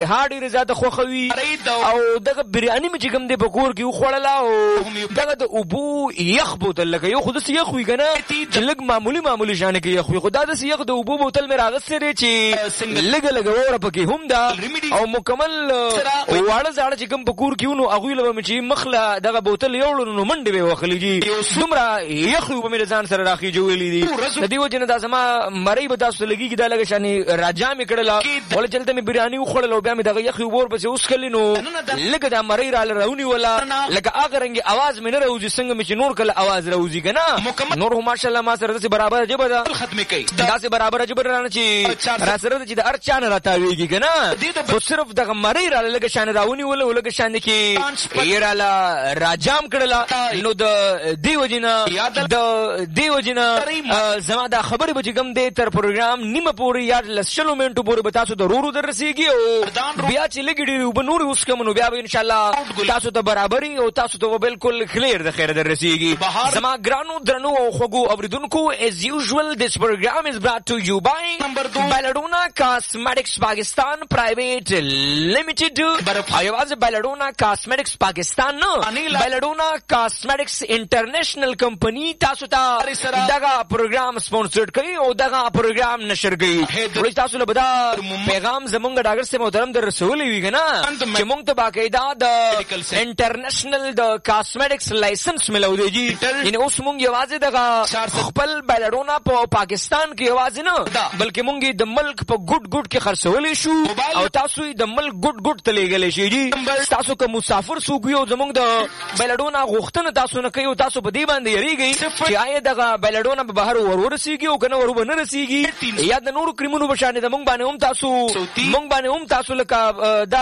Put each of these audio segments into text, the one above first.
انتها ډېره زیاته خوښوي او دغه بریاني مې چې کوم دی په کور کې وخوړله او دغه د اوبو یخ بوتل لکه یو خو داسې یخ وي که نه چې لږ معمولي شانې کې یخ وي خو دا داسې یخ د اوبو بوتل مې راغستی دی چې لږه واوره پکې هم ده او مکمل واړه زاړه چې کوم په کور کې وو نو هغوی له به مې چې مخ له دغه بوتل یوړو نو منډې به یې وهلې دي دومره یخ وي به مې د ځان سره راخېجولي دي د دې وجې نه دا زما مرۍ به تاسو ته لګېږي دا لږه شانې راجا مې کړله ولې چې دلته مې بریاني وخوړله او بیا مې دغه یخې اوبه ورپسې وڅښلې نو لږه دا مرۍ راله راونیوله لکه هغه رنګې اواز مې نه راوځي څنګه مې چې نور کله اواز راوځي که نه نور خو ماشاءالله ما سره داسې برابره ژبه ده داسې برابره ژبه رانه چې را سره ده چې د هر چا نه راتاوېږي که نه خو صرف دغه مرۍ راله لږه شانې راونیوله او لږه شانې کې یې راله راجام کړله نو د دې وجې نه زما دا خبرې به چې کوم دی تر پروګرام نیمه پورې یا 10 منټو پورې به تاسو ته ورو در رسېږي او بیا چې لږې ډېرې اوبه نورې وڅښم نو بیا به انشاءالله تاسو ته برابري او تاسو ته به بالکل کلیر د خیره در رسېږي زما ګرانو درنو او خوږو اورېدونکو as usual this program is brought to you by Belladonna Cosmetics Pakistan Private Limited یوازې Belladonna Cosmetics Pakistan نه Belladonna Cosmetics International Company تاسو ته دغه پروګرام سپانسرډ کوي او دغه پروګرام نشر کوي ولې تاسو له بدا پیغام زمونږ ډاکټر صاحب محترم در رسولې وي که نه چې مونږ ته باقاعده د انټرنیشنل د کاسمیټکس لایسنس ملو دی جی یعنی اوس مونږ یوازې دغه خپل بیلډونا په پاکستان کې یوازې نه بلکې مونږ د ملک په ګډ کې خرڅولی شو او تاسو د ملک ګډ ته لېږلی شئ جی تاسو که مسافر څوک وي او زمونږ د بیلډونا غوښتنه تاسو نه کوي او تاسو په دې باندې یېرېږئ چې آیا دغه بیلډونا به بهر ورسېږي او که نه ور به نه رسېږي یا د نورو کریمونو په شانې د مونږ باندې هم تاسو لکه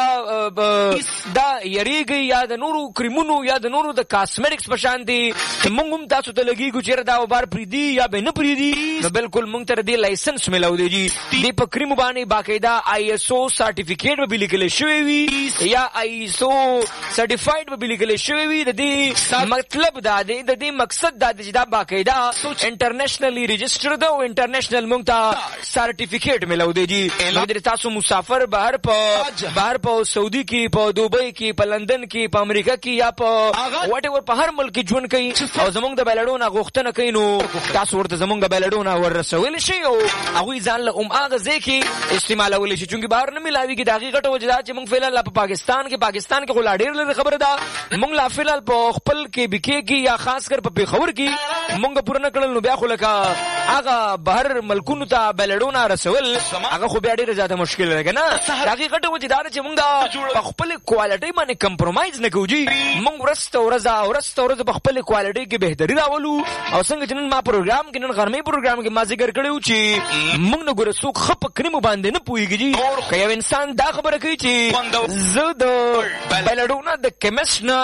دا یریږي یا د نورو کریمونو یا د نورو د کاسمیټکس په شان دي مونږ هم تاسو ته لګېږو چېرې دا بار پرېږدي یا به نه پرېږدي نو بالکل مونږ ته د دې لایسنس میلاو دی جي دې په کریمو باندې باقاعده ISO سرټیفیکیټ به به لیکلی شوی وي یا ISO سرټیفایډ به به لیکلی شوی وي د دې مطلب دا دی د دې مقصد دا دی چې دا باقاعده انټرنیشنلی رجسټرډ او انټرنیشنل مونږ ته سرټیفیکیټ میلاو دی جي نو د تاسو مسافر بهر په سعودي کې په دوبۍ کې په لندن کې په امریکا کې یا په واټ ایور په هر ملک کې ژوند کوي او زمونږ د بیلډونا غوښتنه کوي نو تاسو ورته زمونږ د بیلډونا ورسولی شئ او هغوی ځان له هغه ځای کې استعمالولی شي چونکې بهر نه میلاویږي د هغې غټه وجه دا چې مونږ فلحال په پاکستان کې خو لا ډېر لرې خبره ده مونږ لا فلحال په خپل KBK کې یا خاص کر په پېښور کې مونږ پوره نه کړل نو بیا خو لکه هغه بهر ملکونو ته بیلډونا رسول هغه خو بیا ډېره زیاته مشکل ده که نه د هغې غټه وجه دا ده چې مونږ په خپلې کوالټۍ باندې کمپرومایز نه کوو جي مونږ ورځ ورځ په خپلې کوالټۍ کې بهتري راولو او څنګه چې نن ما پروګرام کې نن غرمې پروګرام کې ما ذکر کړی و چې مونږ نه ګوره څوک ښه په کریمو باندې نه پوهېږي جي که یو انسان دا خبره کوي چې زه د بیلډونا د کیمسټ نه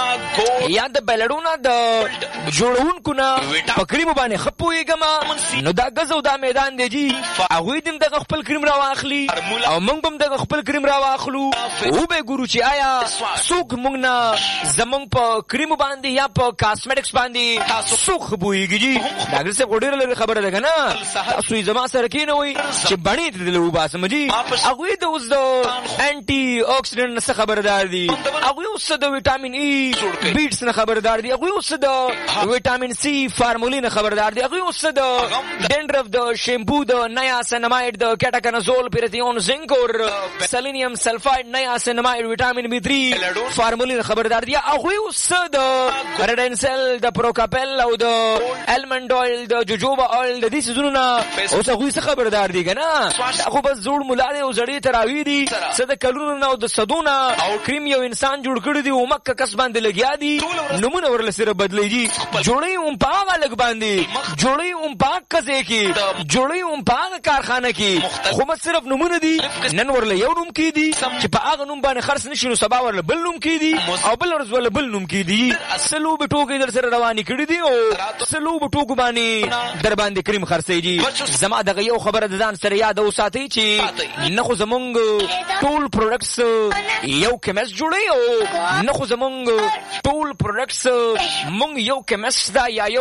یا د بیلډونا د جوړونکو نه په کریمو باندې ښه پوهېږم نو دا ګز او دا میدان دی جي هغوی دې هم دغه خپل کریم راواخلي او مونږ به هم دغه خپل کریم راواخلو وبه ګورو چې آیا څوک مونږ نه زمونږ په کریمو باندې یا په کاسمیټکس باندې څوک ښه پوهېږي جي ډاکټر صاحب خو ډېره لرې خبره ده که نه تاسو یې زما سره کېنوئ چې بڼې ته دې وباسم جي هغوی د اوس د انټي اکسیډنټ نه څه خبردار دي هغوی اوس د ویټامین ای بیټس نه خبردار دي هغوی اوس د ویټامین سی فارمولي نه خبردار دي هغوی اوس د ډینډرف د شیمپو د نایاسینامایډ د کیټاکنازول پیرتیون زنک اور سلینیم سلفایډ نایاسینامایډ ویټامین B3 فارمولي نه خبردار دي هغوی اوس د ریډنسل د پروکاپل او د المنډ اویل د جوجوبا اویل د دې څیزونو نه اوس هغوی څه خبردار دي که نه خو بس زوړ ملا دی او زړې تراوي دي څه د کلونو نه او د صدو نه کریم یو انسان جوړ کړی دی او مکه کس باندې لګیا دي نومونه ورله سره بدلېږي جوړوي هم په هغه لږ باندې جوړوي هم په هغه کځای کې جوړوي هم په هغه کارخانه کې خو بس صرف نومونه دي نن ورله یو نوم کېدي چې په هغه نوم باندې خرڅ نه شي نو سبا ورله بل نوم کېدي او بل ورځ ورله بل نوم کېدي څه لوبې ټوکې در سره روانې کړي دي او څه لوبې ټوکو باندې در باندې کریم خرڅېږي زما دغه یو خبره د ځان سره یاد وساتئ چې نه خو زمونږ ټول پروډکټس یو کیمسټ جوړوي او نه خو زمونږ ټول پروډکټس مونږ یو کیمست دا یا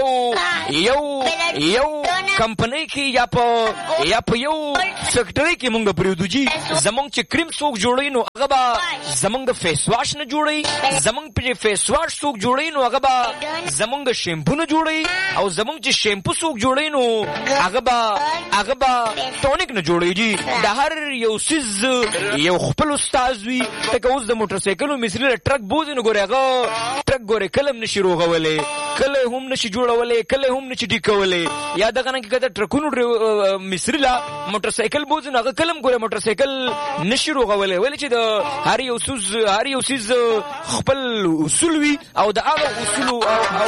یو کمپنی کې یا په یو فیکټری کې مونږ پریودو جی. زمونږ چې کریم څوک جوړوي نو هغه به زمونږ د فیس واش نه جوړوي، زمونږ په فیس واش څوک جوړوي نو هغه به زمونږ شیمپو نه جوړوي، او زمونږ چې شیمپو څوک جوړوي نو هغه به ټونیک نه جوړوي جی. د هر یو سیز یو خپل استاد وي. ته اوس د موټر سایکلو مثلی ټرک بوزي نو ګوره هغه ټرک ګوره کلم نشي روغولې، کله هم نشي جوړولې، کله هم نشي ډیکولې. یا دغه نه کې کده ټرکونو مصری لا موټر سایکل بوزي نو هغه کلم ګوره موټر سایکل نشي روغولې، ولې چې د هر یو سیز خپل اصول وي، او د هغه اصول او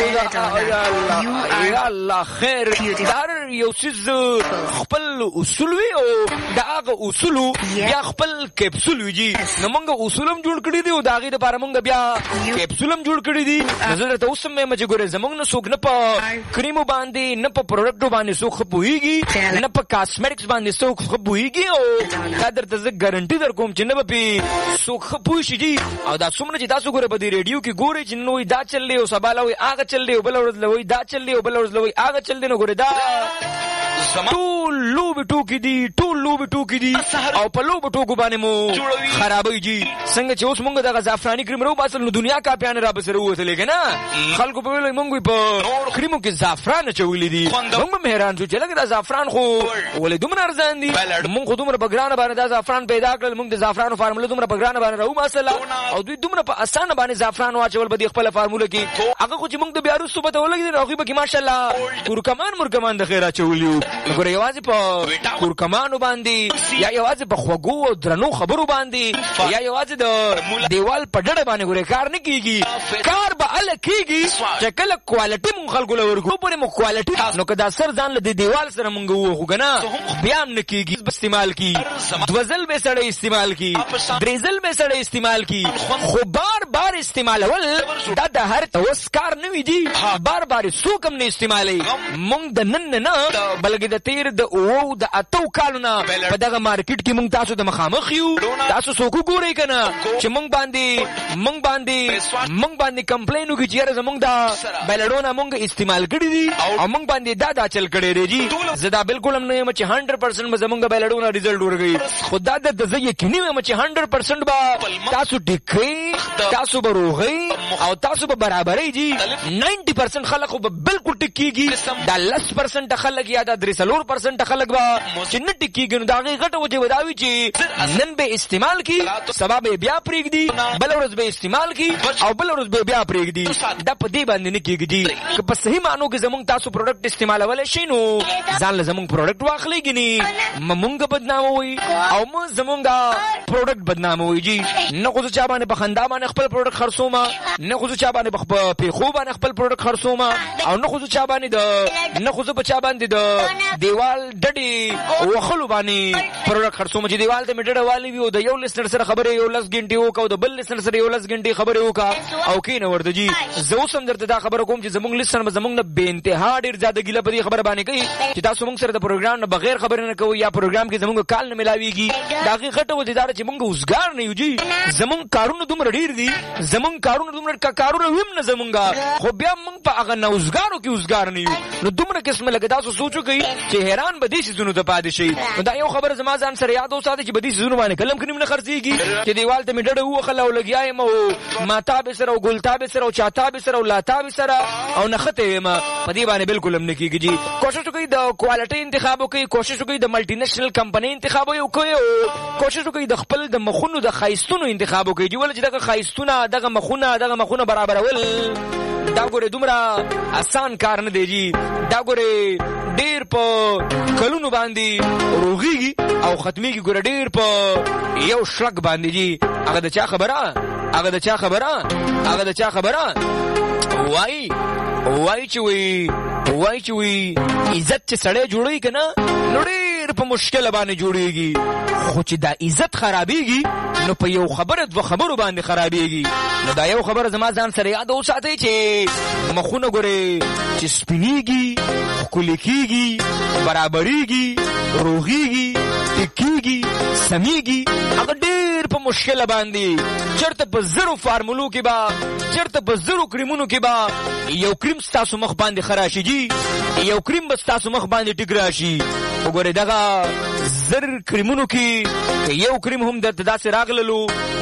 یا الله خیر هر یو سیز خپل اصول وي، او د هغه اصول بیا خپل کیپسول وي جی. نو موږ اصولم جوړ کړی دی او د هغې دپاره موږ بیا کیپسولم جوړ کړی دي. زه درته اوس هم وایم چې ګورې زموږ نه څوک نه په کریمو باندې نه په پروډکټو باندې څوک ښه پوهېږي، نه په کاسمیټکس باندې څوک ښه پوهېږي، او دا درته زه ګارنټي در کوم چې نه به پې څوک ښه پوه شي جي. او دا څومره چې تاسو ګوره په دې ریډیو کې ګورئ چې نن وایي دا چل دی او سبا له وایي هغه چل دی او بله ورځ له وایي دا چل دی او بله ورځ له وایي هغه چل دی. نو ګورې دا ټول لوبې ټوکې دي او په لوبې ټوکو باندې مو خرابوي جي. څنګه چې اوس مونږ دغه زعفراني کریم راوباسل نو دنیا کاپیانې را پسې راووتلې که نه، خلکو په ویل مونږ په کریمو کې زعفران اچولي دي. مونږ هم حیران شو چې لکه دا زعفران خو ولې دومره ارزان دي، مونږ خو دومره په ګرانه باندې دا زعفران پیدا کړل، مونږ د زعفرانو فارموله دومره په ګرانه باندې راوباسله، او دوی دومره په اسانه باندې زعفران واچول په دې خپله فارموله کې. هغه خو چې مونږ د بیا وروستو پته ولګېدل هغوی به کې ماشاءالله کورکمان د خیر اچولي وو. ګوره یوازې په کورکمانو باندې یا یوازې په خوږو او درنو خبرو باندې یا یوازې د دیوال په ډډه باندې ګوره کار نه کیږي. کار به هله کیږي چې کله کوالټي مونږ خلکو له ورکړو پورې مو کوالټي، نو که دا سر ځان له دې دیوال سره مونږ ووهو که نه بیا هم نه کیږي. استعمال کی 2 ځل به سړی استعمال کی 3 ځل به سړی استعمال کی، خو بار استعمالول دا د هر اوس کار نه وي جي. بار څوک هم نه استعمالوي. مونږ د نن نه بلکې د تیر د 8 کالو نه په دغه مارکیټ کې مونږ تاسو د مخامخ یو. تاسو څوک ګورئ که نه چې مونږ باندې کمپلین وکړي چې یاره زمونږ دا بیلډونه مونږ استعمال کړي دي او مونږ باندې دا چل کړی دی جي. زه دا بالکل هم نه یم چې 100% به زمونږ بیلډونه ریزلټ ورکوي، خو دا زه یقیني یم چې 100% به تاسو ټیکئ، تاسو به روغئ او تاسو به برابرئ جي. 90% خلک خو به بالکل ټیک کېږي، دا 10% خلک یا دا 3% خلک به چې نه ټیک کېږي. نو د هغې غټه وجه به دا وي چې نن به استعمال کی، سبا به بیا پرېږدي، بله ورځ به استعمال کی او بله ورځ به بیا پرېږدي. دا په دې باندې نه کېږي جي. که په صحیح معنو کې زمونږ تاسو پروډکټ استعمالولی شئ نو ځان له زمونږ پروډکټ واخلئ، ګنې مونږ بدناموئ او مه زمونږ پروډکټ بدناموئ جي. نه خو زه چا باندې په خندا باندې خپل پروډکټ خرڅومه، نه خو زه چا باندې په پیښو باندې خپل پروډکټ خرڅومه، او نه خو زه په چا باندې د دیوال ډډې وخلو باندې پروډکټ خرڅومه چې دیوال ته مې ډډه والی وي او د یو لیسنر سره خبرې 11 غنټې وکړه او د بل لیسنر سره 11 غنټې خبرې وکړه او کینه ورته جي. زه اوس هم درته دا خبره کوم چې زمونږ لیسنر به زمونږ نه بې انتها ډېر زیاده ګیله په دې خبره باندې کوي چې تاسو مونږ سره د پروګرام نه بغیر خبرې نه کوئ یا پروګرام کې زمونږ کال نه ملاویږي. د هغې غټه وجه دا ده چې مونږ اوزګار نه یو جي. زمونږ کارونه دومره ډېر دي، زمونږ کارونه دومره کارونه ویم نه زمونږ، خو بیا مونږ په هغه نوزګارو کې اوزګار نه یو. نو دومره قسمه لکه تاسو سوچ وکئ چې حیران به دې څیزونو ته پاتې شئ. نو دا یو خبره زما ځان سره یاد وساتئ چې په دې څیزونو باندې کلم کریم نه خرڅېږي چې دیوال ته مې ډډه ووخله او لګیا یم او ماتابې سره او ګلتابې سره او چاتابې سره او لاتابې سره او نښتې یم، په دې باندې بالکل هم نه کېږي جي. کوشش وکئ د کوالټۍ انتخاب وکئ، کوشش وکئ د ملټي نیشنل کمپنۍ انتخاب وکئ، او کوشش وکئ د خپل د مخونو د ښایستونو انتخاب وکئ جي. ولې چې دغه ښایستونه دغه مخونه برابرول دا ګورې دومره آسان کار نه دی جي. دا ګورې ډېر په کلونو باندې روغېږي او ختمېږي ګوره ډېر په یو شلک باندې جي. هغه د چا خبره وایي چې وایي عزت چې سړی جوړوي که نه نو ډېر په مشکله باندې جوړېږي، خو چې دا عزت خرابېږي نو په یو خبره 2 خبرو باندې خرابېږي. نو دا یو خبره زما ځان سره یاد وساتئ چې مخونه ګورې چې سپینېږي، ښکلي کېږي، برابرېږي، روغېږي، ټیکېږي، سمېږي، هغه ډېر په مشکل باندې چرته په زرو فارمولو کې با چرته په زرو کریمونو کې با یو کریم ستاسو مخ باندې خراشي جی یو کریم بس تاسو مخ باندې ټیک راشي وګوره دغه زر کریمونو کې یو کریم هم درته داسې راغللو